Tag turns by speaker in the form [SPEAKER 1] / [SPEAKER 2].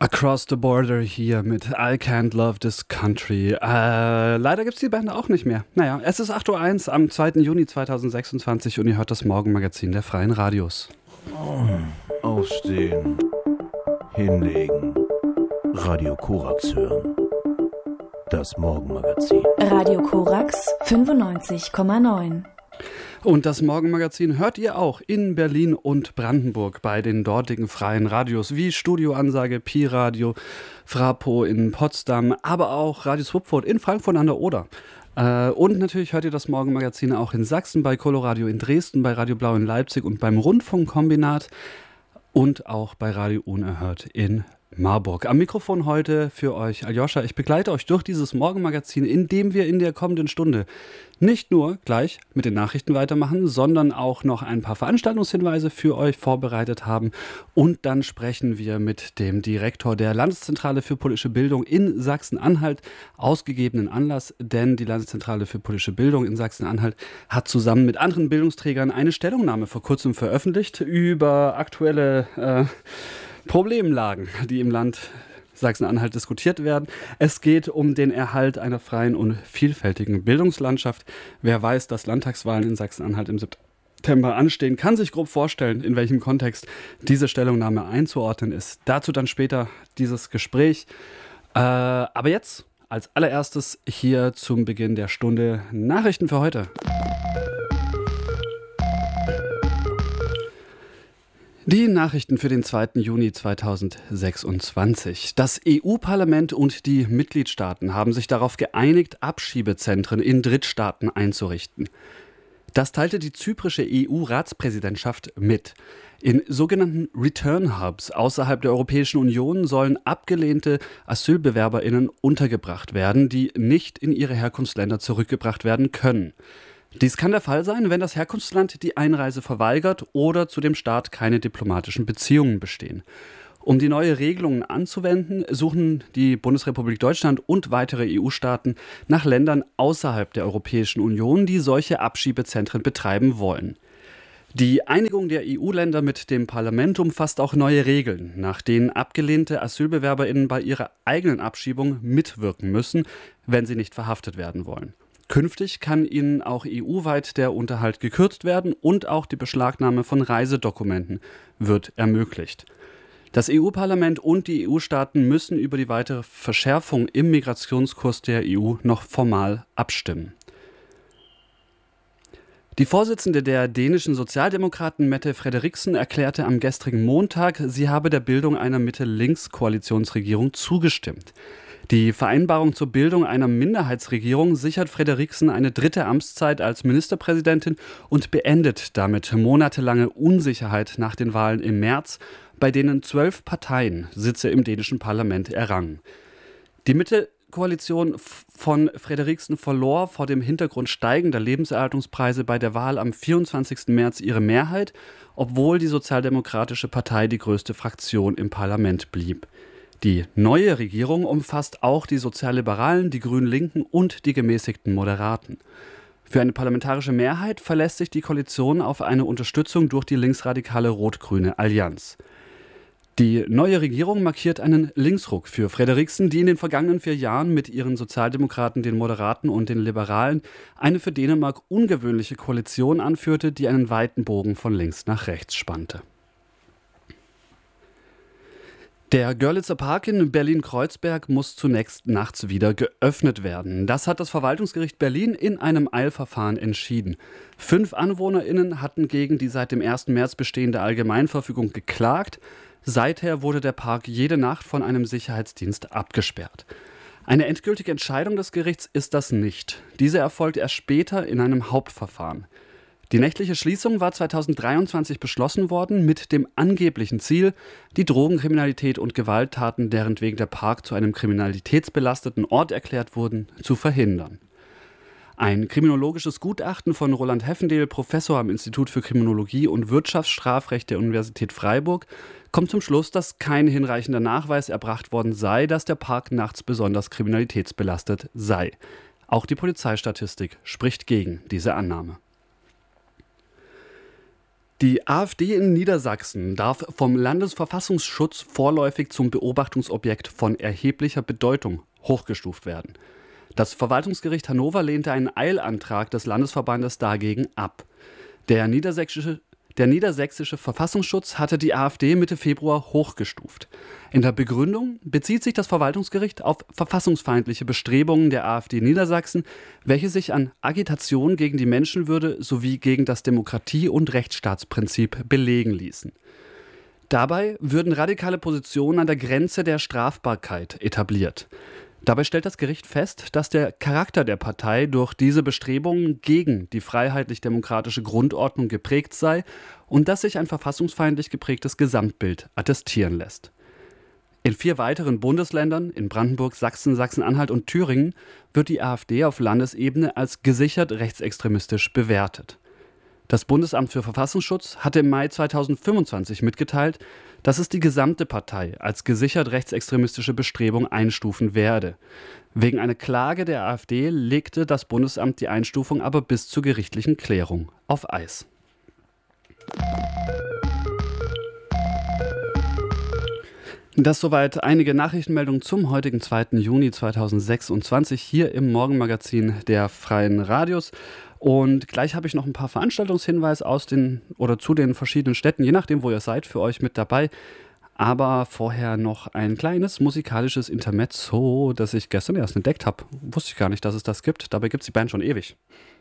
[SPEAKER 1] Across the Border hier mit I Can't Love This Country. Leider gibt es die Band auch nicht mehr. Naja, es ist 8:01 Uhr am 2. Juni 2026 und ihr hört das Morgenmagazin der Freien Radios.
[SPEAKER 2] Aufstehen, hinlegen, Radio Korax hören. Das Morgenmagazin.
[SPEAKER 3] Radio Korax 95,9.
[SPEAKER 1] Und das Morgenmagazin hört ihr auch in Berlin und Brandenburg bei den dortigen freien Radios wie Studioansage, Pi-Radio, Frapo in Potsdam, aber auch Radio Swupfurt in Frankfurt an der Oder. Und natürlich hört ihr das Morgenmagazin auch in Sachsen bei Coloradio in Dresden, bei Radio Blau in Leipzig und beim Rundfunkkombinat und auch bei Radio Unerhört in Marburg. Am Mikrofon heute für euch Aljoscha. Ich begleite euch durch dieses Morgenmagazin, in dem wir in der kommenden Stunde nicht nur gleich mit den Nachrichten weitermachen, sondern auch noch ein paar Veranstaltungshinweise für euch vorbereitet haben. Und dann sprechen wir mit dem Direktor der Landeszentrale für politische Bildung in Sachsen-Anhalt, ausgegebenen Anlass, denn die Landeszentrale für politische Bildung in Sachsen-Anhalt hat zusammen mit anderen Bildungsträgern eine Stellungnahme vor kurzem veröffentlicht über aktuelle Problemlagen, die im Land Sachsen-Anhalt diskutiert werden. Es geht um den Erhalt einer freien und vielfältigen Bildungslandschaft. Wer weiß, dass Landtagswahlen in Sachsen-Anhalt im September anstehen, kann sich grob vorstellen, in welchem Kontext diese Stellungnahme einzuordnen ist. Dazu dann später dieses Gespräch. Aber jetzt als allererstes hier zum Beginn der Stunde Nachrichten für heute. Die Nachrichten für den 2. Juni 2026. Das EU-Parlament und die Mitgliedstaaten haben sich darauf geeinigt, Abschiebezentren in Drittstaaten einzurichten. Das teilte die zyprische EU-Ratspräsidentschaft mit. In sogenannten Return Hubs außerhalb der Europäischen Union sollen abgelehnte AsylbewerberInnen untergebracht werden, die nicht in ihre Herkunftsländer zurückgebracht werden können. Dies kann der Fall sein, wenn das Herkunftsland die Einreise verweigert oder zu dem Staat keine diplomatischen Beziehungen bestehen. Um die neue Regelungen anzuwenden, suchen die Bundesrepublik Deutschland und weitere EU-Staaten nach Ländern außerhalb der Europäischen Union, die solche Abschiebezentren betreiben wollen. Die Einigung der EU-Länder mit dem Parlament umfasst auch neue Regeln, nach denen abgelehnte AsylbewerberInnen bei ihrer eigenen Abschiebung mitwirken müssen, wenn sie nicht verhaftet werden wollen. Künftig kann ihnen auch EU-weit der Unterhalt gekürzt werden und auch die Beschlagnahme von Reisedokumenten wird ermöglicht. Das EU-Parlament und die EU-Staaten müssen über die weitere Verschärfung im Migrationskurs der EU noch formal abstimmen. Die Vorsitzende der dänischen Sozialdemokraten Mette Frederiksen erklärte am gestrigen Montag, sie habe der Bildung einer Mitte-Links-Koalitionsregierung zugestimmt. Die Vereinbarung zur Bildung einer Minderheitsregierung sichert Frederiksen eine dritte Amtszeit als Ministerpräsidentin und beendet damit monatelange Unsicherheit nach den Wahlen im März, bei denen 12 Parteien Sitze im dänischen Parlament errangen. Die Mitte-Koalition von Frederiksen verlor vor dem Hintergrund steigender Lebenserhaltungspreise bei der Wahl am 24. März ihre Mehrheit, obwohl die Sozialdemokratische Partei die größte Fraktion im Parlament blieb. Die neue Regierung umfasst auch die Sozialliberalen, die Grünen-Linken und die gemäßigten Moderaten. Für eine parlamentarische Mehrheit verlässt sich die Koalition auf eine Unterstützung durch die linksradikale Rot-Grüne Allianz. Die neue Regierung markiert einen Linksruck für Frederiksen, die in den vergangenen 4 Jahren mit ihren Sozialdemokraten, den Moderaten und den Liberalen eine für Dänemark ungewöhnliche Koalition anführte, die einen weiten Bogen von links nach rechts spannte. Der Görlitzer Park in Berlin-Kreuzberg muss zunächst nachts wieder geöffnet werden. Das hat das Verwaltungsgericht Berlin in einem Eilverfahren entschieden. 5 AnwohnerInnen hatten gegen die seit dem 1. März bestehende Allgemeinverfügung geklagt. Seither wurde der Park jede Nacht von einem Sicherheitsdienst abgesperrt. Eine endgültige Entscheidung des Gerichts ist das nicht. Diese erfolgt erst später in einem Hauptverfahren. Die nächtliche Schließung war 2023 beschlossen worden mit dem angeblichen Ziel, die Drogenkriminalität und Gewalttaten, deren wegen der Park zu einem kriminalitätsbelasteten Ort erklärt wurden, zu verhindern. Ein kriminologisches Gutachten von Roland Heffendel, Professor am Institut für Kriminologie und Wirtschaftsstrafrecht der Universität Freiburg, kommt zum Schluss, dass kein hinreichender Nachweis erbracht worden sei, dass der Park nachts besonders kriminalitätsbelastet sei. Auch die Polizeistatistik spricht gegen diese Annahme. Die AfD in Niedersachsen darf vom Landesverfassungsschutz vorläufig zum Beobachtungsobjekt von erheblicher Bedeutung hochgestuft werden. Das Verwaltungsgericht Hannover lehnte einen Eilantrag des Landesverbandes dagegen ab. Der niedersächsische Verfassungsschutz hatte die AfD Mitte Februar hochgestuft. In der Begründung bezieht sich das Verwaltungsgericht auf verfassungsfeindliche Bestrebungen der AfD Niedersachsen, welche sich an Agitation gegen die Menschenwürde sowie gegen das Demokratie- und Rechtsstaatsprinzip belegen ließen. Dabei würden radikale Positionen an der Grenze der Strafbarkeit etabliert. Dabei stellt das Gericht fest, dass der Charakter der Partei durch diese Bestrebungen gegen die freiheitlich-demokratische Grundordnung geprägt sei und dass sich ein verfassungsfeindlich geprägtes Gesamtbild attestieren lässt. In 4 weiteren Bundesländern, in Brandenburg, Sachsen, Sachsen-Anhalt und Thüringen, wird die AfD auf Landesebene als gesichert rechtsextremistisch bewertet. Das Bundesamt für Verfassungsschutz hatte im Mai 2025 mitgeteilt, dass es die gesamte Partei als gesichert rechtsextremistische Bestrebung einstufen werde. Wegen einer Klage der AfD legte das Bundesamt die Einstufung aber bis zur gerichtlichen Klärung auf Eis. Das soweit einige Nachrichtenmeldungen zum heutigen 2. Juni 2026 hier im Morgenmagazin der Freien Radios. Und gleich habe ich noch ein paar Veranstaltungshinweise zu den verschiedenen Städten, je nachdem, wo ihr seid, für euch mit dabei. Aber vorher noch ein kleines musikalisches Intermezzo, das ich gestern erst entdeckt habe. Wusste ich gar nicht, dass es das gibt. Dabei gibt es die Band schon ewig.